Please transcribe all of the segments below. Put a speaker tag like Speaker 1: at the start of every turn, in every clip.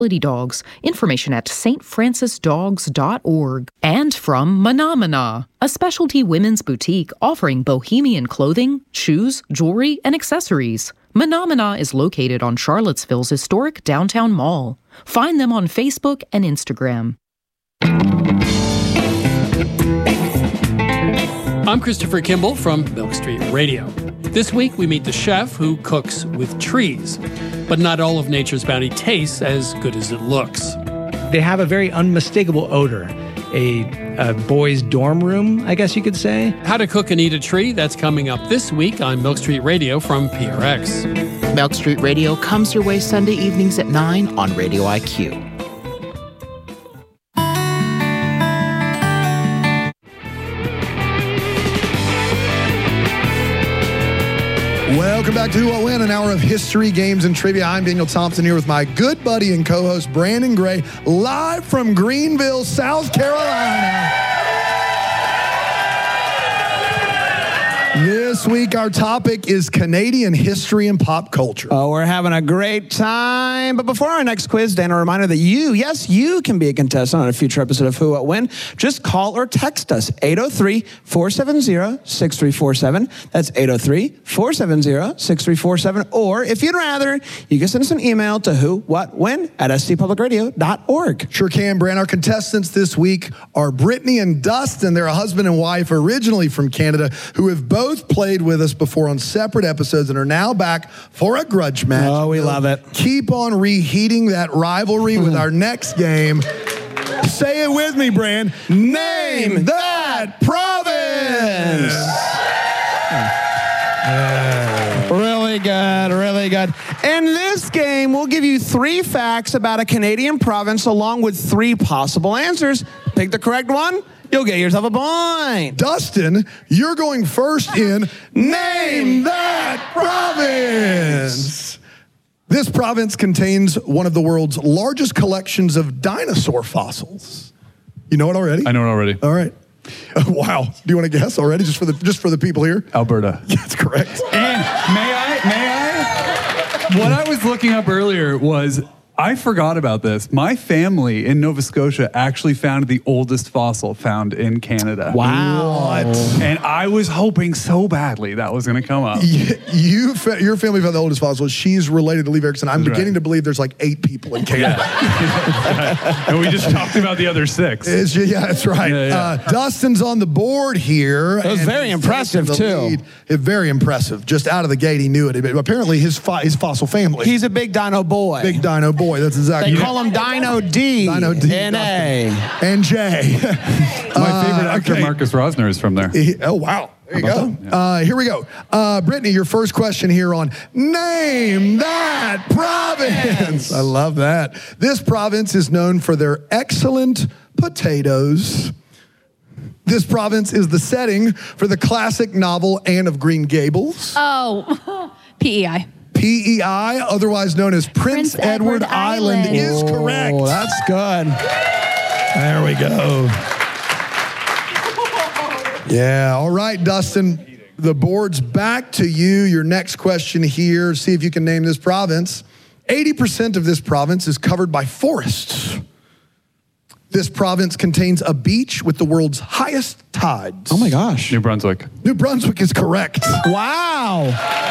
Speaker 1: dogs. Information at stfrancisdogs.org. And from Menomina, a specialty women's boutique offering bohemian clothing, shoes, jewelry, and accessories. Menomina is located on Charlottesville's historic downtown mall. Find them on Facebook and Instagram.
Speaker 2: I'm Christopher Kimball from Milk Street Radio. This week we meet the chef who cooks with trees, but not all of Nature's Bounty tastes as good as it looks.
Speaker 3: They have a very unmistakable odor, a boys' dorm room, I guess you could say.
Speaker 2: How to cook and eat a tree, that's coming up this week on Milk Street Radio from PRX.
Speaker 4: Milk Street Radio comes your way Sunday evenings at 9 on Radio IQ.
Speaker 5: Welcome back to Who What When, an hour of history, games, and trivia. I'm Daniel Thompson here with my good buddy and co-host Brandon Gray, live from Greenville, South Carolina. This week, our topic is Canadian history and pop culture.
Speaker 6: Oh, we're having a great time. But before our next quiz, Dan, a reminder that you can be a contestant on a future episode of Who What When. Just call or text us, 803-470-6347. That's 803-470-6347. Or if you'd rather, you can send us an email to whowhatwhen@stpublicradio.org.
Speaker 5: Sure can, Brand. Our contestants this week are Brittany and Dustin. They're a husband and wife originally from Canada who have both played with us before on separate episodes and are now back for a grudge match.
Speaker 6: Oh, we love it.
Speaker 5: Keep on reheating that rivalry with our next game. Say it with me, Brand. Name that province!
Speaker 6: Really good, really good. In this game, we'll give you 3 facts about a Canadian province along with 3 possible answers. Pick the correct one, you'll get yourself a point.
Speaker 5: Dustin, you're going first in Name That Province. This province contains one of the world's largest collections of dinosaur fossils. You know it already?
Speaker 7: I know it already.
Speaker 5: All right. Wow. Do you want to guess already, just for the people here?
Speaker 7: Alberta.
Speaker 5: That's correct.
Speaker 7: And may I? What I was looking up earlier was, I forgot about this. My family in Nova Scotia actually found the oldest fossil found in Canada.
Speaker 6: Wow.
Speaker 5: What?
Speaker 7: And I was hoping so badly that was going to come up.
Speaker 5: Your family found the oldest fossil. She's related to Lee Erickson. I'm beginning to believe there's like 8 people in Canada.
Speaker 7: Yeah. And we just talked about the other 6.
Speaker 5: Yeah, that's right.
Speaker 7: Yeah.
Speaker 5: Dustin's on the board here.
Speaker 6: It was very impressive, too.
Speaker 5: Very impressive. Just out of the gate, he knew it. Apparently, his fossil family.
Speaker 6: He's a big dino boy.
Speaker 5: Big dino boy. That's exactly.
Speaker 6: They call him Dino D.
Speaker 5: Dino D.
Speaker 6: N A.
Speaker 5: And J.
Speaker 7: My favorite actor, Marcus Rosner, is from there.
Speaker 5: Oh, wow. There you go.
Speaker 7: Yeah.
Speaker 5: Here we go. Brittany, your first question here on Name That Province. I love that. This province is known for their excellent potatoes. This province is the setting for the classic novel Anne of Green Gables.
Speaker 8: Oh, PEI.
Speaker 5: PEI, otherwise known as Prince Edward Island, is correct.
Speaker 6: Oh, that's good.
Speaker 5: There we go. Yeah, all right, Dustin. The board's back to you. Your next question here, see if you can name this province. 80% of this province is covered by forests. This province contains a beach with the world's highest tides.
Speaker 6: Oh my gosh.
Speaker 7: New Brunswick.
Speaker 5: New Brunswick is correct.
Speaker 6: Wow.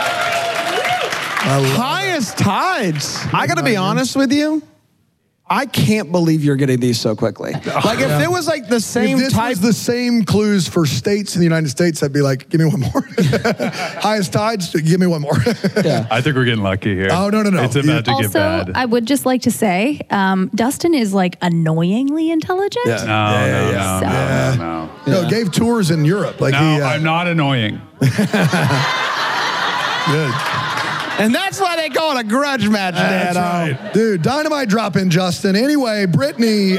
Speaker 6: Highest tides. I got to be honest with you. I can't believe you're getting these so quickly. Like if it was like the same
Speaker 5: if this
Speaker 6: type.
Speaker 5: was the same clues for states in the United States, I'd be like, give me one more. Highest tides, give me one more.
Speaker 6: Yeah.
Speaker 7: I think we're getting lucky here.
Speaker 5: Oh, no.
Speaker 7: It's about to get bad.
Speaker 8: Also, I would just like to say, Dustin is like annoyingly intelligent.
Speaker 7: No.
Speaker 5: No, gave tours in Europe. Like
Speaker 7: I'm not annoying.
Speaker 5: Good.
Speaker 6: And that's why they call it a grudge match, Dad.
Speaker 5: That's right. Dude, dynamite dropping, Justin. Anyway, Brittany,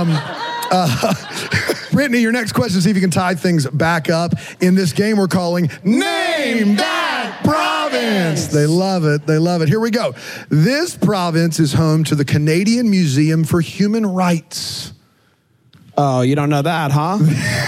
Speaker 5: Brittany, your next question, see if you can tie things back up in this game we're calling Name That Province. They love it. They love it. Here we go. This province is home to the Canadian Museum for Human Rights.
Speaker 6: Oh, you don't know that, huh?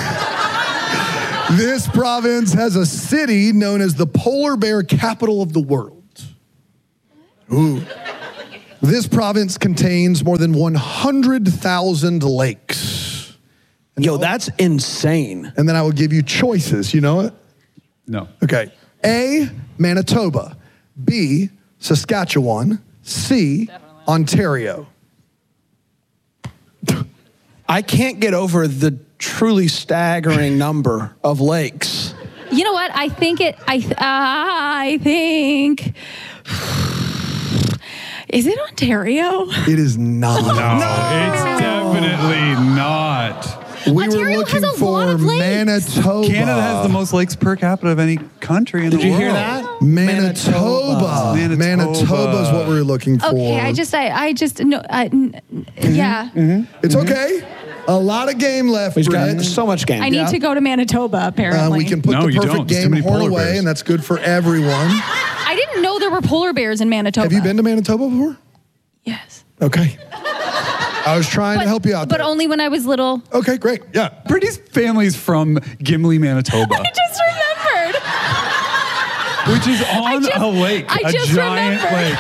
Speaker 5: This province has a city known as the polar bear capital of the world. Ooh. This province contains more than 100,000 lakes.
Speaker 6: Yo, that's insane.
Speaker 5: And then I will give you choices. You know it?
Speaker 7: No.
Speaker 5: Okay. A, Manitoba. B, Saskatchewan. C, Ontario.
Speaker 6: I can't get over the truly staggering number of lakes.
Speaker 8: You know what? I think. Is it Ontario?
Speaker 5: It is not.
Speaker 7: No, it's definitely not.
Speaker 5: We
Speaker 8: Ontario
Speaker 5: were looking
Speaker 8: has a
Speaker 5: for
Speaker 8: lot of lakes.
Speaker 5: Manitoba.
Speaker 7: Canada has the most lakes per capita of any country in the world.
Speaker 6: Did you hear that?
Speaker 5: Manitoba. Manitoba is what we were looking for.
Speaker 8: Okay, I just no. Yeah.
Speaker 5: It's okay. A lot of game left.
Speaker 6: We've got
Speaker 5: Britt.
Speaker 6: so much game.
Speaker 8: I need to go to Manitoba. Apparently,
Speaker 5: We can put
Speaker 7: No,
Speaker 5: the
Speaker 7: you
Speaker 5: perfect
Speaker 7: don't. There's too
Speaker 5: game
Speaker 7: many
Speaker 5: horn
Speaker 7: polar
Speaker 5: away,
Speaker 7: bears.
Speaker 5: and that's good for everyone.
Speaker 8: I didn't know there were polar bears in Manitoba.
Speaker 5: Have you been to Manitoba before?
Speaker 8: Yes.
Speaker 5: Okay. I was trying to help you out
Speaker 8: But
Speaker 5: there.
Speaker 8: only when I was little.
Speaker 5: Okay, great. Yeah.
Speaker 7: Brittany's family's from Gimli, Manitoba,
Speaker 8: I just remembered.
Speaker 7: which is on a lake,
Speaker 8: I
Speaker 7: a
Speaker 8: just
Speaker 7: giant
Speaker 8: remembered.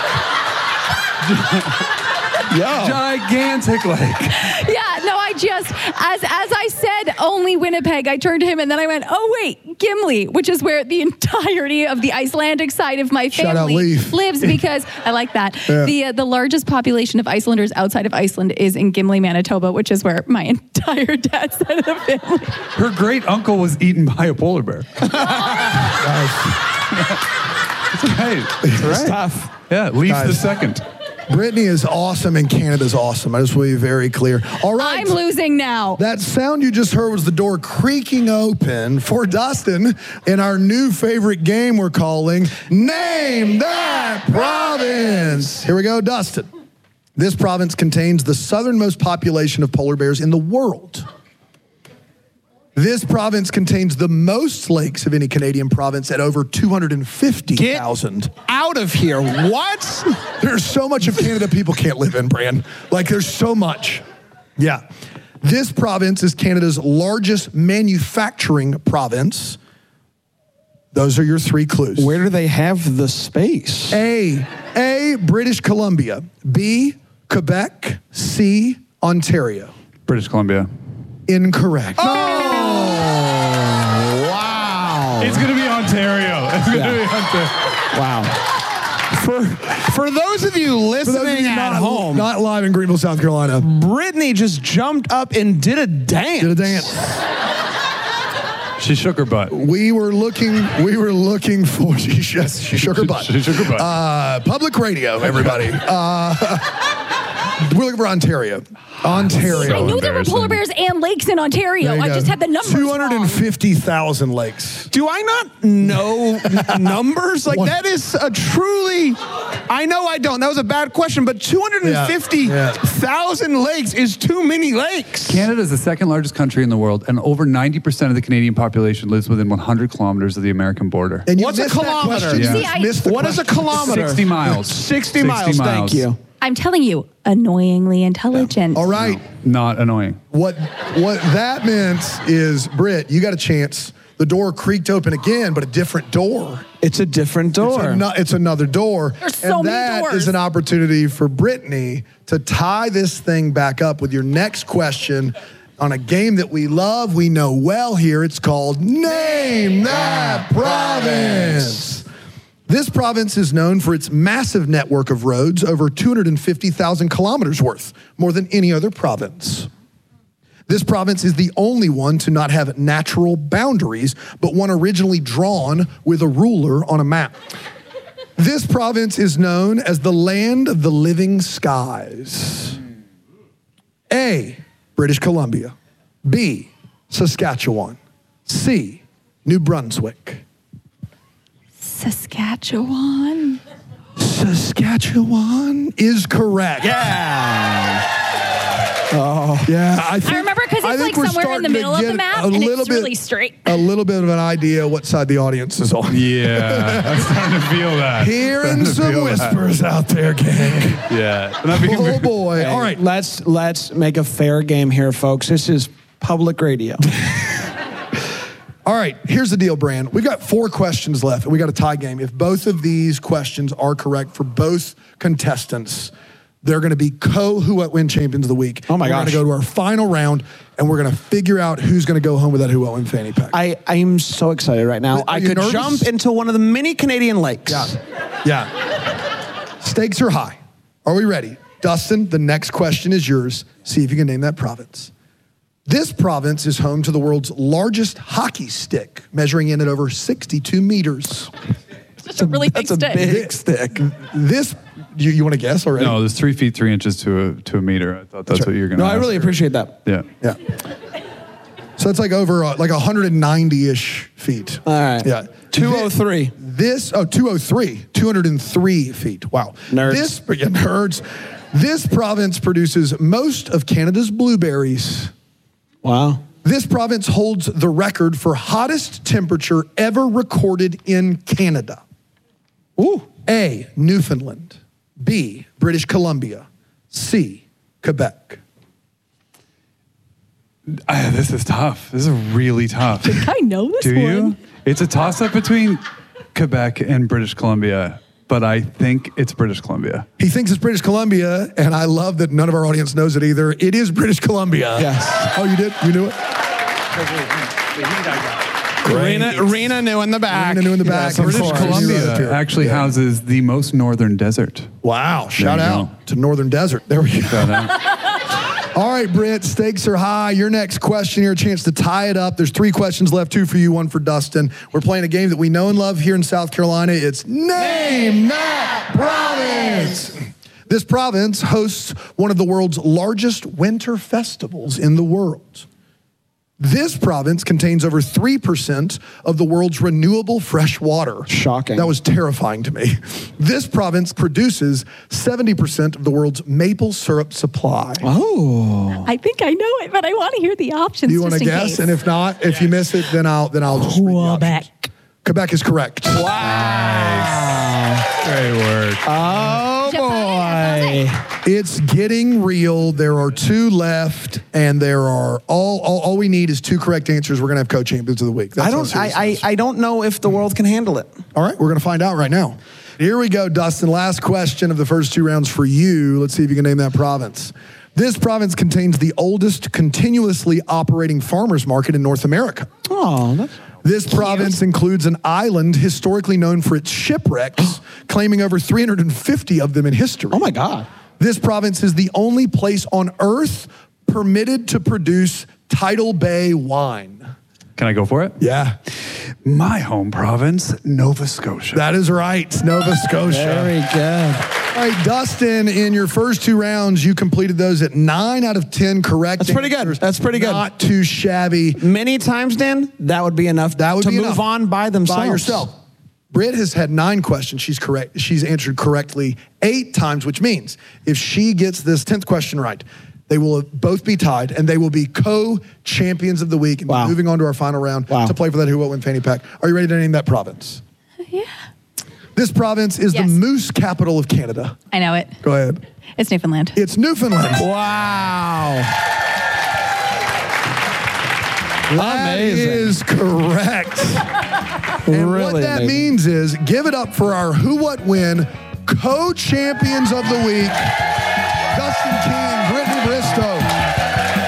Speaker 7: lake. Gigantic lake.
Speaker 8: Yeah, no, I just, as I said, only Winnipeg, I turned to him and then I went, oh, wait, Gimli, which is where the entirety of the Icelandic side of my
Speaker 5: Shout out
Speaker 8: family
Speaker 5: Leif.
Speaker 8: lives because I like that.
Speaker 5: Yeah.
Speaker 8: The largest population of Icelanders outside of Iceland is in Gimli, Manitoba, which is where my entire dad's side of the family.
Speaker 7: Her great uncle was eaten by a polar bear. It's right.
Speaker 6: It's tough.
Speaker 7: Yeah, Leaf the
Speaker 5: Guys.
Speaker 7: second.
Speaker 5: Brittany is awesome and Canada's awesome. I just want to be very clear. All right.
Speaker 8: I'm losing now.
Speaker 5: That sound you just heard was the door creaking open for Dustin in our new favorite game we're calling Name That Province. Here we go, Dustin. This province contains the southernmost population of polar bears in the world. This province contains the most lakes of any Canadian province at over 250,000.
Speaker 6: Out of here. What?
Speaker 5: There's so much of Canada people can't live in, Brand. Like, there's so much. Yeah. This province is Canada's largest manufacturing province. Those are your three clues.
Speaker 6: Where do they have the space?
Speaker 5: A, British Columbia. B, Quebec. C, Ontario.
Speaker 7: British Columbia.
Speaker 5: Incorrect.
Speaker 6: Wow.
Speaker 7: It's going to be Ontario. It's going to be Ontario.
Speaker 6: Wow. For those of you
Speaker 5: For those of
Speaker 6: listening
Speaker 5: you
Speaker 6: at home,
Speaker 5: not live in Greenville, South Carolina.
Speaker 6: Brittany just jumped up and did a dance.
Speaker 5: Did a dance.
Speaker 7: She shook her butt.
Speaker 5: We were looking for, she shook her butt.
Speaker 7: She shook her butt.
Speaker 5: Public radio, everybody. We're looking for Ontario. Ontario.
Speaker 8: I knew there were polar bears and lakes in Ontario.
Speaker 5: There you
Speaker 8: I
Speaker 5: go.
Speaker 8: just had the numbers
Speaker 5: 250,000 lakes.
Speaker 6: Do I not know numbers? Like, that is a truly, I know I don't. That was a bad question, but 250,000 lakes is too many lakes.
Speaker 7: Canada is the second largest country in the world, and over 90% of the Canadian population lives within 100 kilometers of the American border.
Speaker 5: And you
Speaker 6: What's a
Speaker 5: missed that
Speaker 6: kilometer?
Speaker 5: question.
Speaker 7: Yeah.
Speaker 5: You
Speaker 8: See, I-
Speaker 5: missed the
Speaker 6: What is a
Speaker 5: question.
Speaker 6: kilometer?
Speaker 7: 60 miles.
Speaker 6: 60 miles, thank you.
Speaker 8: I'm telling you, annoyingly intelligent.
Speaker 5: All right.
Speaker 7: Not annoying.
Speaker 5: What that meant is, Britt, you got a chance. The door creaked open again, but a different door.
Speaker 6: It's a different door.
Speaker 5: It's another door.
Speaker 8: There's so
Speaker 5: and
Speaker 8: many
Speaker 5: that
Speaker 8: doors.
Speaker 5: is an opportunity for Brittany to tie this thing back up with your next question on a game that we love, we know well here. It's called Name That Province. This province is known for its massive network of roads, over 250,000 kilometers worth, more than any other province. This province is the only one to not have natural boundaries, but one originally drawn with a ruler on a map. This province is known as the land of the living skies. A, British Columbia. B, Saskatchewan. C, New Brunswick.
Speaker 8: Saskatchewan.
Speaker 5: Saskatchewan is correct.
Speaker 6: Yeah.
Speaker 5: Yeah, I
Speaker 8: remember because
Speaker 5: I
Speaker 8: it's
Speaker 5: think
Speaker 8: like
Speaker 5: we're
Speaker 8: somewhere in the
Speaker 5: starting to
Speaker 8: middle of the
Speaker 5: get
Speaker 8: map
Speaker 5: a
Speaker 8: and
Speaker 5: little
Speaker 8: it's
Speaker 5: bit-
Speaker 8: really straight.
Speaker 5: A little bit of an idea what side the audience is on.
Speaker 7: Yeah, I'm starting to feel that.
Speaker 5: Hearing
Speaker 7: Starting to
Speaker 5: some
Speaker 7: feel that.
Speaker 5: whispers out there, gang.
Speaker 7: Yeah. And I became
Speaker 5: Oh boy. All right.
Speaker 6: Let's make a fair game here, folks. This is public radio.
Speaker 5: All right, here's the deal, Brand. We got 4 questions left, and we got a tie game. If both of these questions are correct for both contestants, They're going to be Who What Win champions of the week.
Speaker 6: Oh my
Speaker 5: gosh. We're going to go to our final round, and we're going to figure out who's going to go home with that Who What Win fanny pack.
Speaker 6: I am so excited right now. I could
Speaker 5: nervous?
Speaker 6: jump into one of the mini Canadian lakes.
Speaker 5: Yeah. Stakes are high. Are we ready? Dustin, the next question is yours. See if you can name that province. This province is home to the world's largest hockey stick, measuring in at over 62 meters.
Speaker 8: It's a really big stick.
Speaker 6: That's a big stick.
Speaker 5: This, you want to guess already?
Speaker 7: No, there's 3 feet 3 inches to a meter. I thought that's what you're going to
Speaker 6: No, I really appreciate that.
Speaker 7: Yeah.
Speaker 5: Yeah. So it's like over like 190-ish feet.
Speaker 6: All right.
Speaker 5: Yeah.
Speaker 6: 203.
Speaker 5: 203 feet. Wow.
Speaker 6: Nerds.
Speaker 5: Nerds. This province produces most of Canada's blueberries.
Speaker 6: Wow.
Speaker 5: This province holds the record for hottest temperature ever recorded in Canada.
Speaker 6: Ooh.
Speaker 5: A, Newfoundland. B, British Columbia. C, Quebec.
Speaker 7: This is tough. This is really tough.
Speaker 8: I know this
Speaker 7: Do
Speaker 8: one.
Speaker 7: you? It's a toss-up between Quebec and British Columbia, but I think it's British Columbia.
Speaker 5: He thinks it's British Columbia, and I love that none of our audience knows it either. It is British Columbia.
Speaker 6: Yes.
Speaker 5: Oh, you did? You knew it?
Speaker 6: Rena knew in the back.
Speaker 5: Rena knew in the back.
Speaker 6: Yes, of
Speaker 7: British
Speaker 6: course.
Speaker 7: Columbia actually houses the most northern desert.
Speaker 5: Wow. Shout
Speaker 7: you
Speaker 5: out
Speaker 7: go.
Speaker 5: to Northern Desert. There we go.
Speaker 7: Shout out.
Speaker 5: All right, Britt, stakes are high. Your next question here, a chance to tie it up. There's 3 questions left, 2 for you, 1 for Dustin. We're playing a game that we know and love here in South Carolina. It's Name That Province. This province hosts one of the world's largest winter festivals in the world. This province contains over 3% of the world's renewable fresh water.
Speaker 6: Shocking.
Speaker 5: That was terrifying to me. This province produces 70% of the world's maple syrup supply.
Speaker 6: Oh.
Speaker 8: I think I know it, but I want to hear the options.
Speaker 5: Do you want to
Speaker 8: just in
Speaker 5: guess?
Speaker 8: case.
Speaker 5: And if not, if you miss it, then I'll just read the options.
Speaker 8: Quebec.
Speaker 5: Quebec is correct.
Speaker 6: Wow.
Speaker 7: Great work.
Speaker 6: Oh, boy.
Speaker 5: It's getting real. There are 2 left, and there are all we need is 2 correct answers. We're gonna have co-champions of the week. That's
Speaker 6: I
Speaker 5: how
Speaker 6: don't.
Speaker 5: serious it is.
Speaker 6: I don't know if the world can handle it.
Speaker 5: All right, we're gonna find out right now. Here we go, Dustin. Last question of the first 2 rounds for you. Let's see if you can name that province. This province contains the oldest continuously operating farmers market in North America.
Speaker 6: Oh, that's
Speaker 5: This province includes an island historically known for its shipwrecks, claiming over 350 of them in history.
Speaker 6: Oh my God.
Speaker 5: This province is the only place on earth permitted to produce Tidal Bay wine.
Speaker 7: Can I go for it?
Speaker 5: Yeah,
Speaker 7: My home province, Nova Scotia.
Speaker 5: that is right, Nova Scotia.
Speaker 6: very good.
Speaker 5: All right, Dustin, in your first 2 rounds, you completed those at 9 out of 10 correct.
Speaker 6: That's pretty good.
Speaker 5: answers.
Speaker 6: That's pretty good.
Speaker 5: Not too shabby.
Speaker 6: Many times, Dan, that would be enough
Speaker 5: That would
Speaker 6: to
Speaker 5: be
Speaker 6: move
Speaker 5: enough.
Speaker 6: on by themselves.
Speaker 5: By yourself. Britt has had 9 questions. She's correct. She's answered correctly 8 times, which means if she gets this 10th question right, they will both be tied, and they will be co-champions of the week and be
Speaker 6: Wow.
Speaker 5: moving on to our final round
Speaker 6: Wow.
Speaker 5: to play for that Who What Win fanny pack. Are you ready to name that province?
Speaker 8: Yeah.
Speaker 5: This province is the
Speaker 8: Yes.
Speaker 5: moose capital of Canada.
Speaker 8: I know it.
Speaker 5: Go ahead.
Speaker 8: It's Newfoundland.
Speaker 5: It's Newfoundland.
Speaker 6: Wow.
Speaker 5: That
Speaker 6: Amazing.
Speaker 5: is correct. And what
Speaker 6: Really
Speaker 5: that
Speaker 6: amazing.
Speaker 5: means is give it up for our Who What Win co-champions of the week, Dustin King